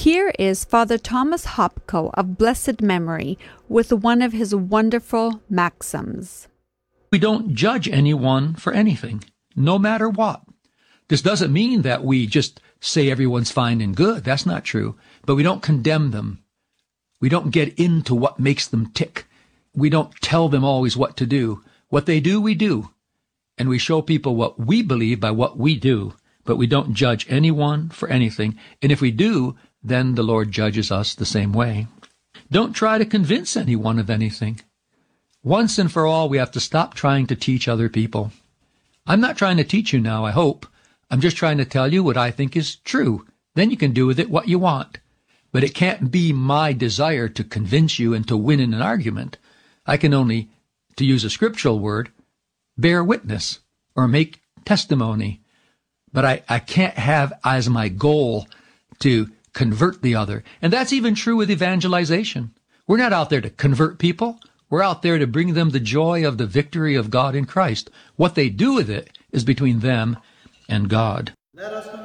Here is Father Thomas Hopko of blessed memory with one of his wonderful maxims. We don't judge anyone for anything, no matter what. This doesn't mean that we just say everyone's fine and good. That's not true. But we don't condemn them. We don't get into what makes them tick. We don't tell them always what to do. What they do, we do. And we show people what we believe by what we do. But we don't judge anyone for anything. And if we do, then the Lord judges us the same way. Don't try to convince anyone of anything. Once and for all, we have to stop trying to teach other people. I'm not trying to teach you now, I hope. I'm just trying to tell you what I think is true. Then you can do with it what you want. But it can't be my desire to convince you and to win in an argument. I can only, to use a scriptural word, bear witness or make testimony. But I can't have as my goal to convert the other. And that's even true with evangelization. We're not out there to convert people. We're out there to bring them the joy of the victory of God in Christ. What they do with it is between them and God.